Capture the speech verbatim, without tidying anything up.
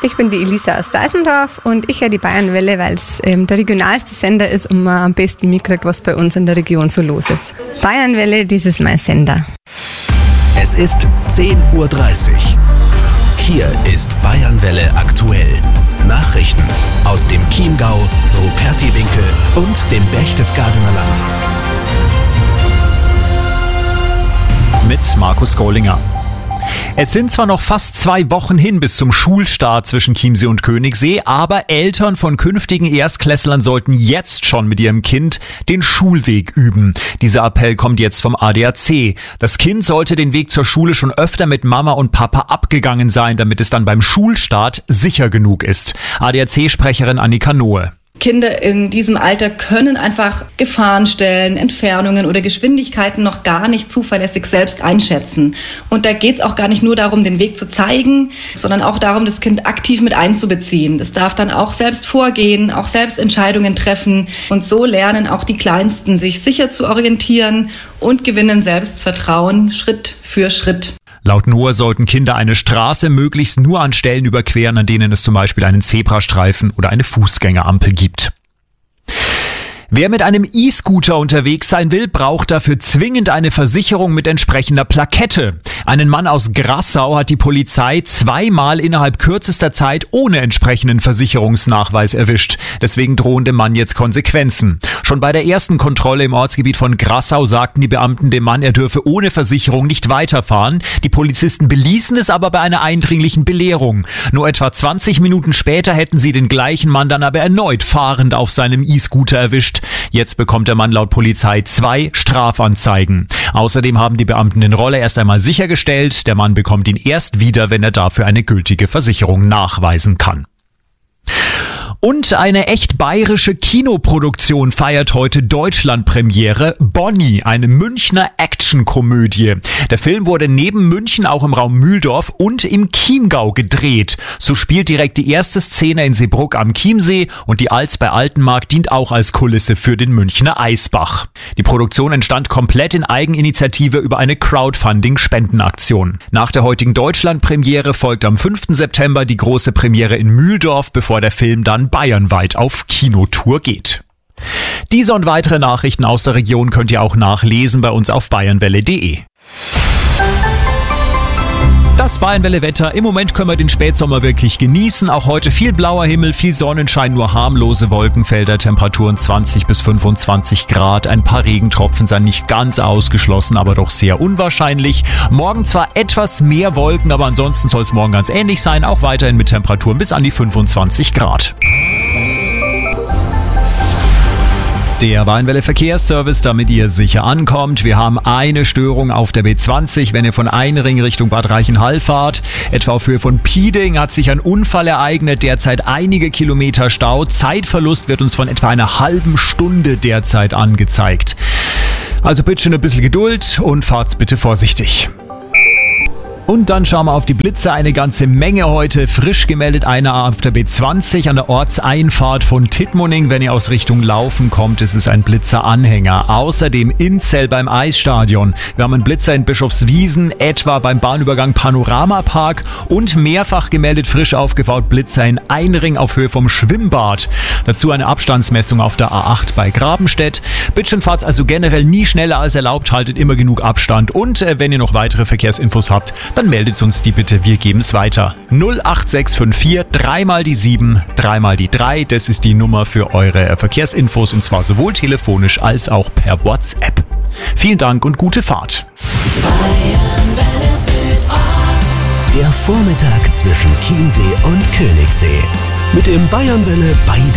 Ich bin die Elisa aus Deisendorf und ich höre die Bayernwelle, weil es ähm, der regionalste Sender ist und man am besten mitkriegt, was bei uns in der Region so los ist. Bayernwelle, das ist mein Sender. Es ist zehn Uhr dreißig. Hier ist Bayernwelle aktuell. Nachrichten aus dem Chiemgau, Rupertiwinkel und dem Berchtesgadener Land. Mit Markus Gollinger. Es sind zwar noch fast zwei Wochen hin bis zum Schulstart zwischen Chiemsee und Königssee, aber Eltern von künftigen Erstklässlern sollten jetzt schon mit ihrem Kind den Schulweg üben. Dieser Appell kommt jetzt vom A D A C. Das Kind sollte den Weg zur Schule schon öfter mit Mama und Papa abgegangen sein, damit es dann beim Schulstart sicher genug ist. A D A C-Sprecherin Annika Nohe. Kinder in diesem Alter können einfach Gefahrenstellen, Entfernungen oder Geschwindigkeiten noch gar nicht zuverlässig selbst einschätzen. Und da geht es auch gar nicht nur darum, den Weg zu zeigen, sondern auch darum, das Kind aktiv mit einzubeziehen. Das darf dann auch selbst vorgehen, auch selbst Entscheidungen treffen. Und so lernen auch die Kleinsten, sich sicher zu orientieren und gewinnen Selbstvertrauen Schritt für Schritt. Laut Noah sollten Kinder eine Straße möglichst nur an Stellen überqueren, an denen es zum Beispiel einen Zebrastreifen oder eine Fußgängerampel gibt. Wer mit einem E-Scooter unterwegs sein will, braucht dafür zwingend eine Versicherung mit entsprechender Plakette. Einen Mann aus Grassau hat die Polizei zweimal innerhalb kürzester Zeit ohne entsprechenden Versicherungsnachweis erwischt. Deswegen drohen dem Mann jetzt Konsequenzen. Schon bei der ersten Kontrolle im Ortsgebiet von Grassau sagten die Beamten dem Mann, er dürfe ohne Versicherung nicht weiterfahren. Die Polizisten beließen es aber bei einer eindringlichen Belehrung. Nur etwa zwanzig Minuten später hätten sie den gleichen Mann dann aber erneut fahrend auf seinem E-Scooter erwischt. Jetzt bekommt der Mann laut Polizei zwei Strafanzeigen. Außerdem haben die Beamten den Roller erst einmal sichergestellt. Der Mann bekommt ihn erst wieder, wenn er dafür eine gültige Versicherung nachweisen kann. Und eine echt bayerische Kinoproduktion feiert heute Deutschlandpremiere. Bonnie, eine Münchner Actionkomödie. Der Film wurde neben München auch im Raum Mühldorf und im Chiemgau gedreht. So spielt direkt die erste Szene in Seebrugg am Chiemsee und die Alz bei Altenmarkt dient auch als Kulisse für den Münchner Eisbach. Die Produktion entstand komplett in Eigeninitiative über eine Crowdfunding-Spendenaktion. Nach der heutigen Deutschlandpremiere folgt am fünften September die große Premiere in Mühldorf, bevor der Film dann bayernweit auf Kinotour geht. Diese und weitere Nachrichten aus der Region könnt ihr auch nachlesen bei uns auf bayernwelle punkt de. Das Bayernwelle-Wetter. Im Moment können wir den Spätsommer wirklich genießen. Auch heute viel blauer Himmel, viel Sonnenschein, nur harmlose Wolkenfelder, Temperaturen zwanzig bis fünfundzwanzig Grad. Ein paar Regentropfen seien nicht ganz ausgeschlossen, aber doch sehr unwahrscheinlich. Morgen zwar etwas mehr Wolken, aber ansonsten soll es morgen ganz ähnlich sein. Auch weiterhin mit Temperaturen bis an die fünfundzwanzig Grad. Der Bayernwelle Verkehrsservice, damit ihr sicher ankommt. Wir haben eine Störung auf der B zwanzig, wenn ihr von Einring Richtung Bad Reichenhall fahrt. Etwa auf Höhe von Pieding hat sich ein Unfall ereignet, derzeit einige Kilometer Stau. Zeitverlust wird uns von etwa einer halben Stunde derzeit angezeigt. Also bitte schön ein bisschen Geduld und fahrt bitte vorsichtig. Und dann schauen wir auf die Blitze, eine ganze Menge heute. Frisch gemeldet einer auf der B zwanzig an der Ortseinfahrt von Tittmoning. Wenn ihr aus Richtung Laufen kommt, ist es ein Blitzeranhänger. Außerdem in Zell beim Eisstadion. Wir haben einen Blitzer in Bischofswiesen, etwa beim Bahnübergang Panoramapark. Und mehrfach gemeldet frisch aufgebaut Blitzer in Einring auf Höhe vom Schwimmbad. Dazu eine Abstandsmessung auf der A acht bei Grabenstedt. Bitte fahrt also generell nie schneller als erlaubt, haltet immer genug Abstand. Und äh, wenn ihr noch weitere Verkehrsinfos habt, dann meldet uns die bitte, wir geben es weiter. null acht sechs fünf vier, dreimal die sieben, dreimal die drei, das ist die Nummer für eure Verkehrsinfos und zwar sowohl telefonisch als auch per WhatsApp. Vielen Dank und gute Fahrt. Der Vormittag zwischen Chiemsee und Königssee. Mit dem Bayernwelle Beide